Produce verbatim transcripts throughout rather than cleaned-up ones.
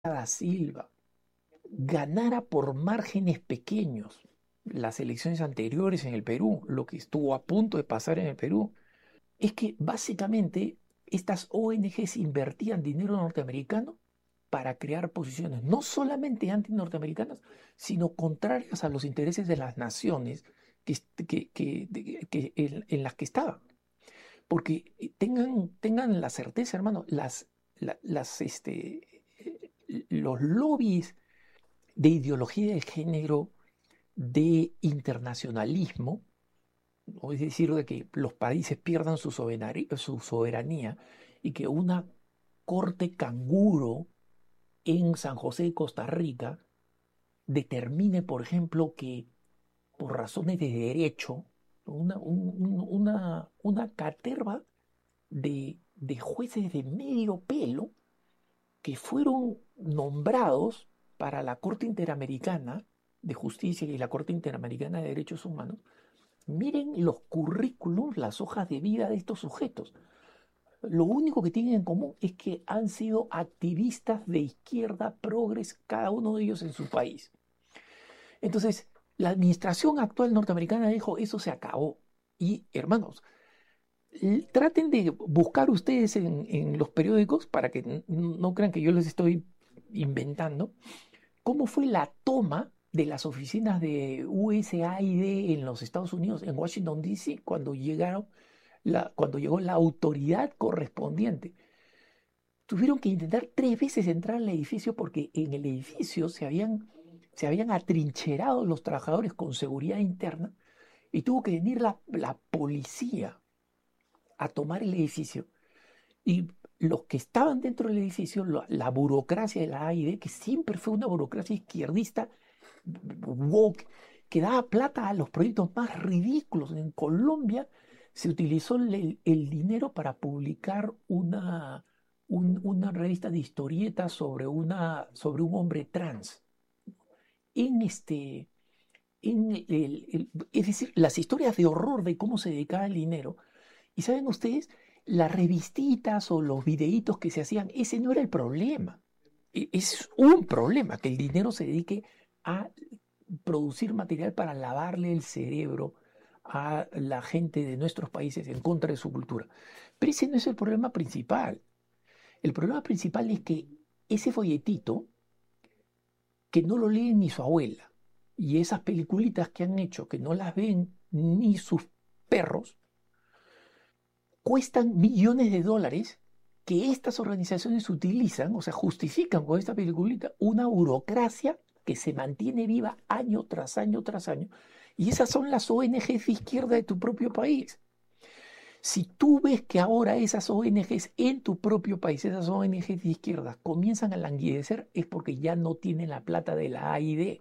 da Silva ganara por márgenes pequeños las elecciones anteriores en el Perú, lo que estuvo a punto de pasar en el Perú, es que básicamente estas O N Ges invertían dinero norteamericano para crear posiciones no solamente anti-norteamericanas, sino contrarias a los intereses de las naciones que, que, que, de- que en, en las que estaban. Porque eh, tengan, tengan la certeza, hermano, las, la- las, este, eh, los lobbies de ideología de género, de internacionalismo, ¿no? Es decir, de que los países pierdan su soberanía, su soberanía y que una corte canguro en San José de Costa Rica determine, por ejemplo, que por razones de derecho, una, un- un- una, una caterva de, de jueces de medio pelo que fueron nombrados para la Corte Interamericana de Justicia y la Corte Interamericana de Derechos Humanos, miren los currículums, las hojas de vida de estos sujetos. Lo único que tienen en común es que han sido activistas de izquierda progres, cada uno de ellos en su país. Entonces, la administración actual norteamericana dijo, eso se acabó. Y, hermanos, l- traten de buscar ustedes en, en los periódicos, para que n- no crean que yo les estoy inventando, cómo fue la toma de las oficinas de U S A I D en los Estados Unidos, en Washington, D C, cuando llegaron la, cuando llegó la autoridad correspondiente. Tuvieron que intentar tres veces entrar al edificio porque en el edificio se habían, se habían atrincherado los trabajadores con seguridad interna y tuvo que venir la, la policía a tomar el edificio. Y los que estaban dentro del edificio, la, la burocracia de la A I D, que siempre fue una burocracia izquierdista, woke, que daba plata a los proyectos más ridículos. En Colombia se utilizó el, el dinero para publicar una, un- una revista de historietas sobre, una, sobre un hombre trans. En este, en el- el- es decir, las historias de horror de cómo se dedicaba el dinero. Y saben ustedes, las revistitas o los videitos que se hacían, ese no era el problema. E- Es un problema que el dinero se dedique a producir material para lavarle el cerebro a la gente de nuestros países en contra de su cultura. Pero ese no es el problema principal. El problema principal es que ese folletito, que no lo lee ni su abuela, y esas peliculitas que han hecho, que no las ven ni sus perros, cuestan millones de dólares que estas organizaciones utilizan, o sea, justifican con esta peliculita una burocracia que se mantiene viva año tras año tras año. Y esas son las O N Ges de izquierda de tu propio país. Si tú ves que ahora esas O N Ges en tu propio país, esas O N Ges de izquierda, comienzan a languidecer, es porque ya no tienen la plata de la A I D.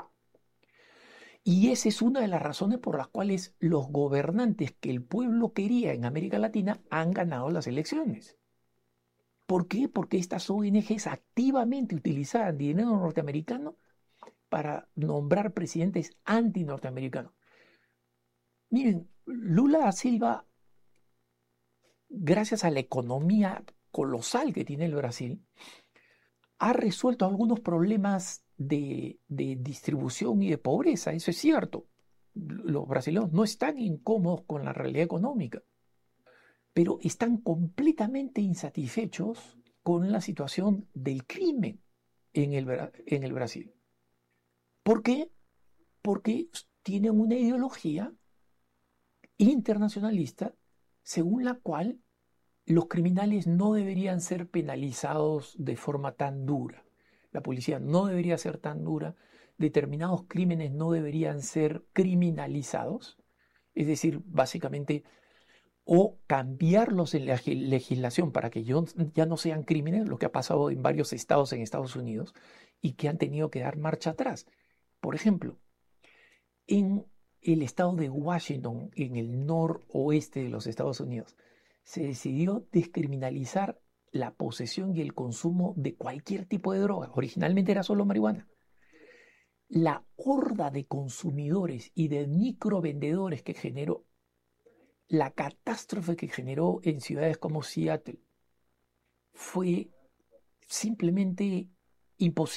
Y esa es una de las razones por las cuales los gobernantes que el pueblo quería en América Latina han ganado las elecciones. ¿Por qué? Porque estas O N Ges activamente utilizaban dinero norteamericano para nombrar presidentes anti-norteamericanos. Miren, Lula da Silva, gracias a la economía colosal que tiene el Brasil, ha resuelto algunos problemas de, de distribución y de pobreza. Eso es cierto. Los brasileños no están incómodos con la realidad económica, pero están completamente insatisfechos con la situación del crimen en el, Bra- en el Brasil. ¿Por qué? Porque tienen una ideología internacionalista según la cual los criminales no deberían ser penalizados de forma tan dura. La policía no debería ser tan dura, determinados crímenes no deberían ser criminalizados, es decir, básicamente, o cambiarlos en la legislación para que ya no sean crímenes, lo que ha pasado en varios estados en Estados Unidos y que han tenido que dar marcha atrás. Por ejemplo, en el estado de Washington, en el noroeste de los Estados Unidos, se decidió descriminalizar la posesión y el consumo de cualquier tipo de droga. Originalmente era solo marihuana. La horda de consumidores y de microvendedores que generó, la catástrofe que generó en ciudades como Seattle, fue simplemente imposible.